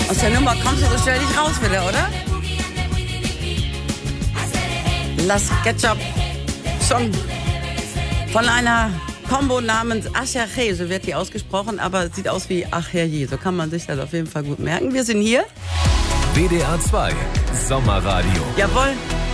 Aus der Nummer kommst du so schnell nicht raus wieder, oder? Las Ketchup Song von einer Combo namens Achache, so wird die ausgesprochen, aber es sieht aus wie Ach herrje, so kann man sich das auf jeden Fall gut merken. Wir sind hier. WDR 2 Sommerradio. Jawohl.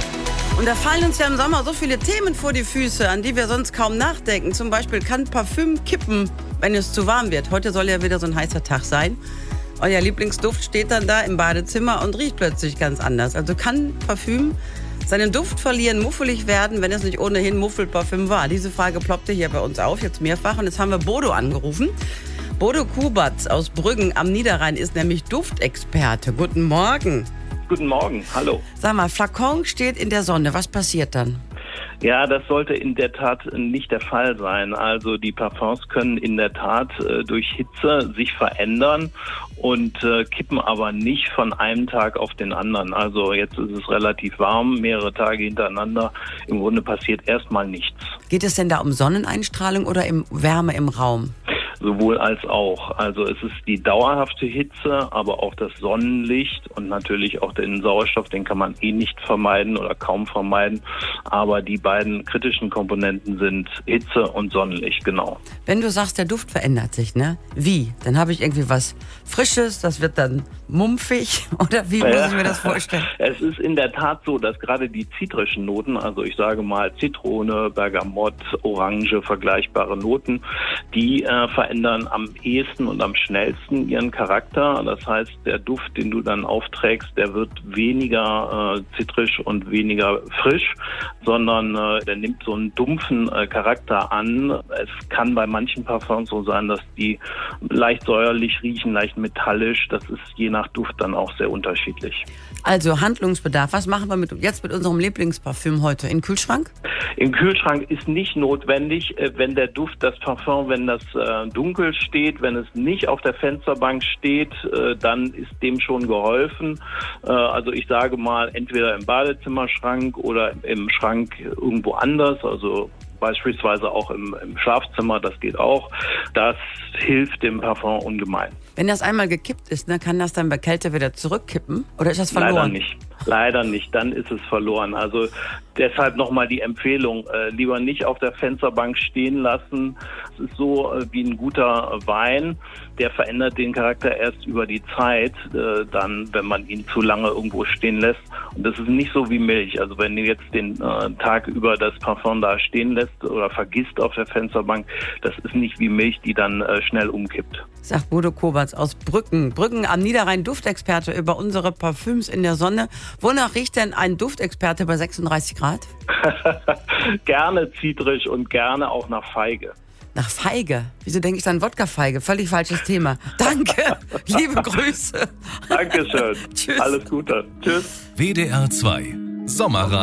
Und da fallen uns ja im Sommer so viele Themen vor die Füße, an die wir sonst kaum nachdenken. Zum Beispiel kann Parfüm kippen, wenn es zu warm wird. Heute soll ja wieder so ein heißer Tag sein. Euer Lieblingsduft steht dann da im Badezimmer und riecht plötzlich ganz anders. Also kann Parfüm seinen Duft verlieren, muffelig werden, wenn es nicht ohnehin Muffelparfüm war? Diese Frage ploppte hier bei uns auf, jetzt mehrfach. Und jetzt haben wir Bodo angerufen. Bodo Kubatz aus Brüggen am Niederrhein ist nämlich Duftexperte. Guten Morgen. Guten Morgen, hallo. Sag mal, Flakon steht in der Sonne. Was passiert dann? Ja, das sollte in der Tat nicht der Fall sein. Also die Parfums können in der Tat durch Hitze sich verändern und kippen aber nicht von einem Tag auf den anderen. Also jetzt ist es relativ warm, mehrere Tage hintereinander. Im Grunde passiert erstmal nichts. Geht es denn da um Sonneneinstrahlung oder Wärme im Raum? Sowohl als auch. Also es ist die dauerhafte Hitze, aber auch das Sonnenlicht und natürlich auch den Sauerstoff, den kann man nicht vermeiden oder kaum vermeiden. Aber die beiden kritischen Komponenten sind Hitze und Sonnenlicht, genau. Wenn du sagst, der Duft verändert sich, ne? Wie? Dann habe ich irgendwie was Frisches, das wird dann mumpfig oder wie muss ich mir das vorstellen? Es ist in der Tat so, dass gerade die zitrischen Noten, also ich sage mal Zitrone, Bergamott, Orange, vergleichbare Noten, die verändern am ehesten und am schnellsten ihren Charakter. Das heißt, der Duft, den du dann aufträgst, der wird weniger zitrisch und weniger frisch, sondern der nimmt so einen dumpfen Charakter an. Es kann bei manchen Parfums so sein, dass die leicht säuerlich riechen, leicht metallisch. Das ist je nach Duft dann auch sehr unterschiedlich. Also Handlungsbedarf. Was machen wir jetzt mit unserem Lieblingsparfüm heute? In den Kühlschrank? Im Kühlschrank ist nicht notwendig, wenn der Duft, das Parfum, wenn das dunkel steht, wenn es nicht auf der Fensterbank steht, dann ist dem schon geholfen. Also ich sage mal, entweder im Badezimmerschrank oder im Schrank irgendwo anders, also beispielsweise auch im Schlafzimmer, das geht auch. Das hilft dem Parfum ungemein. Wenn das einmal gekippt ist, ne, kann das dann bei Kälte wieder zurückkippen? Oder ist das verloren? Leider nicht, dann ist es verloren. Also deshalb nochmal die Empfehlung, lieber nicht auf der Fensterbank stehen lassen. Es ist so wie ein guter Wein, der verändert den Charakter erst über die Zeit, dann, wenn man ihn zu lange irgendwo stehen lässt. Und das ist nicht so wie Milch. Also wenn du jetzt den Tag über das Parfum da stehen lässt oder vergisst auf der Fensterbank, das ist nicht wie Milch, die dann schnell umkippt. Sagt Bodo Kubatz aus Brüggen. Brüggen am Niederrhein, Duftexperte über unsere Parfüms in der Sonne. Wonach riecht denn ein Duftexperte bei 36 Grad? Gerne zitrisch und gerne auch nach Feige. Nach Feige? Wieso denke ich dann Wodka-Feige? Völlig falsches Thema. Danke, liebe Grüße. Dankeschön. Tschüss. Alles Gute. Tschüss. WDR 2 Sommerradio.